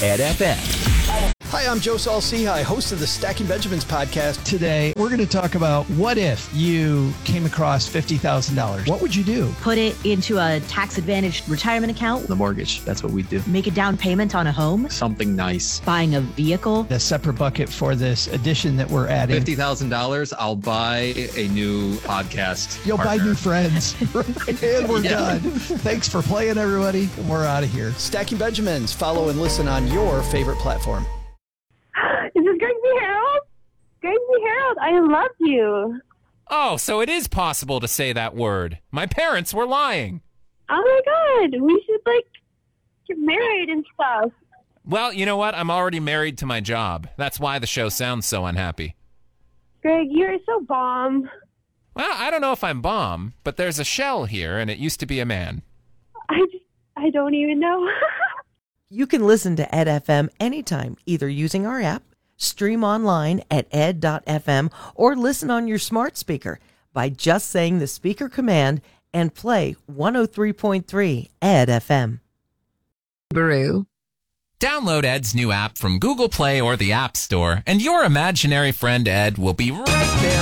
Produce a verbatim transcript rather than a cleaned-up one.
Ed F M. Hi, I'm Joe Saul-Sehy, host of the Stacking Benjamins podcast. Today, we're going to talk about what if you came across fifty thousand dollars? What would you do? Put it into a tax-advantaged retirement account. The mortgage, that's what we do. Make a down payment on a home. Something nice. Buying a vehicle. A separate bucket for this addition that we're adding. fifty thousand dollars, I'll buy a new podcast You'll partner. buy new friends. And we're Yeah. done. Thanks for playing, everybody. And we're out of here. Stacking Benjamins. Follow and listen on your favorite platform. Is this Grigsby Harold? Grigsby Harold, I love you. Oh, so it is possible to say that word. My parents were lying. Oh my god, we should like get married and stuff. Well, you know what? I'm already married to my job. That's why the show sounds so unhappy. Greg, you're so bomb. Well, I don't know if I'm bomb, but there's a shell here, and it used to be a man. I just, I don't even know. You can listen to Ed F M anytime, either using our app, stream online at ed dot f m, or listen on your smart speaker by just saying the speaker command and play one oh three point three Ed F M. Baru. Download Ed's new app from Google Play or the App Store, and your imaginary friend Ed will be right there